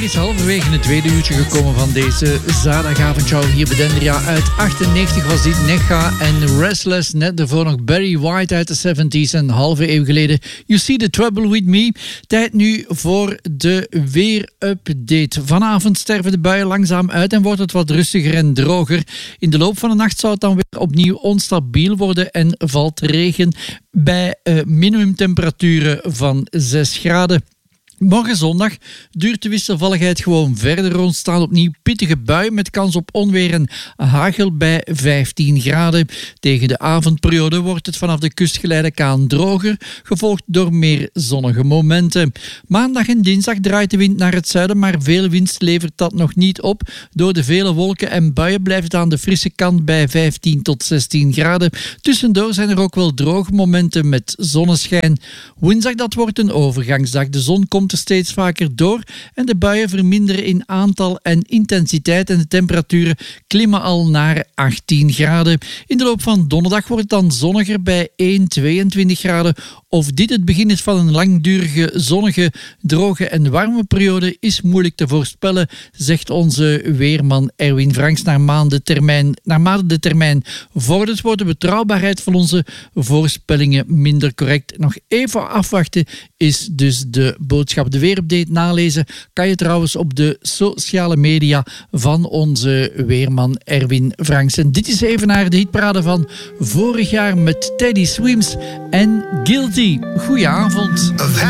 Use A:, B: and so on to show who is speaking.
A: Is halverwege het tweede uurtje gekomen van deze zaterdagavondshow hier bij Dendria. Uit 98 was dit Necha en Restless. Net daarvoor nog Barry White uit de 70s en een halve eeuw geleden You See the Trouble With Me. Tijd nu voor de weerupdate. Vanavond sterven de buien langzaam uit en wordt het wat rustiger en droger. In de loop van de nacht zou het dan weer opnieuw onstabiel worden en valt regen bij minimumtemperaturen van 6 graden. Morgen zondag duurt de wisselvalligheid gewoon verder. Er ontstaan opnieuw pittige buien met kans op onweer en hagel bij 15 graden. Tegen de avondperiode wordt het vanaf de kust geleidelijk aan droger, gevolgd door meer zonnige momenten. Maandag en dinsdag draait de wind naar het zuiden, maar veel winst levert dat nog niet op. Door de vele wolken en buien blijft het aan de frisse kant bij 15 tot 16 graden. Tussendoor zijn er ook wel droge momenten met zonneschijn. Woensdag dat wordt een overgangsdag. De zon komt er steeds vaker door en de buien verminderen in aantal en intensiteit en de temperaturen klimmen al naar 18 graden. In de loop van donderdag wordt het dan zonniger bij 22 graden. Of dit het begin is van een langdurige, zonnige, droge en warme periode is moeilijk te voorspellen, zegt onze weerman Erwin Franks. Naarmate de termijn vordert, wordt de betrouwbaarheid van onze voorspellingen minder correct. Nog even afwachten is dus de boodschap. De weerupdate nalezen kan je trouwens op de sociale media van onze weerman Erwin Franks. En dit is even naar de hitparade van vorig jaar met Teddy Swims en Guilty. Goedenavond.